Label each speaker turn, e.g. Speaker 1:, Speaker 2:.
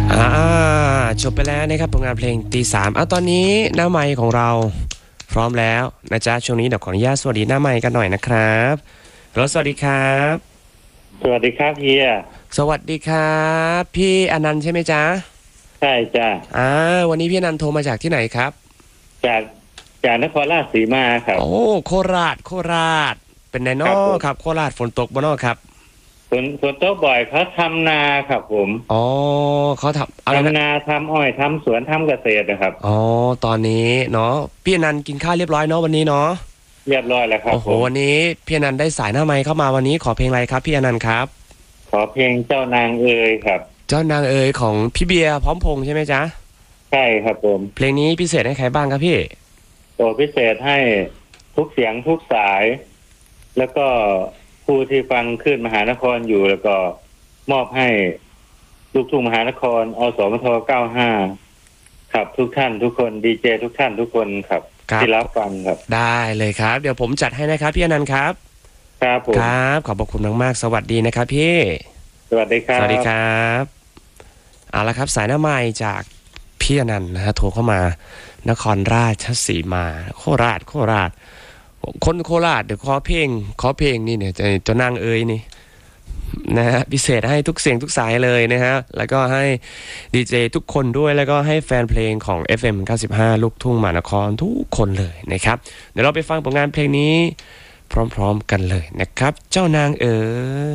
Speaker 1: อ่าจบไปแล้วนะครับผลงานเพลงตีสามตอนนี้หน้าไมค์ของเราพร้อมแล้วนะจ๊ะช่วงนี้เดี๋ยวขออนุญาตสวัสดีหน้าไมค์กันหน่อยนะครับสวัสดีครับ
Speaker 2: สวัสดีครับเฮีย
Speaker 1: สวัสดีครับพี่อนันต์ใช่ไหมจ๊ะ
Speaker 2: ใช่จ้า
Speaker 1: วันนี้พี่อนันต์โทรมาจากที่ไหนครับ
Speaker 2: จากจากนครราชสีมาครับ
Speaker 1: โอ้โคราชเป็นไงน้อครับโคราชฝนตกบ่น้อครับ
Speaker 2: ฝนตกบ่อยเขาทำนาครับผม
Speaker 1: อ๋อเขาทำอะไรนะ
Speaker 2: ทำนาทำอ้อยทำสวนทำเกษตรนะครับ
Speaker 1: อ๋อตอนนี้เนาะพี่อนันต์กินข้าวเรียบร้อยเนาะวันนี้เนาะ
Speaker 2: เรียบร้อยแล้วครับ
Speaker 1: โอ้โหวันนี้พี่อนันต์ได้สายหน้าไมค์เข้ามาวันนี้ขอเพลงอะไรครับพี่อนันต์ครับ
Speaker 2: ขอเพลงเจ้านางเอ๋ยครับ
Speaker 1: เจ้านางเอ๋ยของพี่เบียร์พร้อมพงษ์ใช่ไหมจ๊ะ
Speaker 2: ใช่ครับผม
Speaker 1: เพลงนี้พิเศษให้ใครบ้างครับพี่
Speaker 2: ตัวพิเศษให้ทุกเสียงทุกสายแล้วก็ผู้ที่ฟังขึ้นมหานครอยู่แล้วก็มอบให้ลูกทุ่งมหานครอสมท95ครับทุกท่านทุกคนดีเจทุกท่านทุกคนครับที่รับฟังครับ
Speaker 1: ได้เลยครับเดี๋ยวผมจัดให้นะครับพี่อนันต์ครับ
Speaker 2: ครับผม
Speaker 1: ครับขอบพระคุณมากๆสวัสดีนะครับพี่
Speaker 2: สวัสดีครับ
Speaker 1: สวัสดีครับเอาละครับสายหน้าไมค์จากพี่อนันต์นะฮะโทรเข้ามานครราชสีมาโคราชคนโคราชเดี๋ยวขอเพลงนี่เนี่ยจะนั่งเอ่ยนี่นะฮะพิเศษให้ทุกเสียงทุกสายเลยนะฮะแล้วก็ให้ดีเจทุกคนด้วยแล้วก็ให้แฟนเพลงของ FM 95ลูกทุ่งมหานครทุกคนเลยนะครับเดี๋ยวเราไปฟังผลงานเพลงนี้พร้อมๆกันเลยนะครับเจ้านางเอ๋ย